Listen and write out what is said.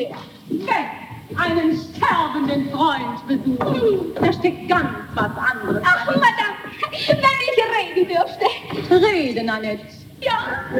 der? Wenn einen sterbenden Freund besuchen, da steckt ganz was anderes. Ach, Madame, wenn ich reden dürfte. Reden, Annette. Ja,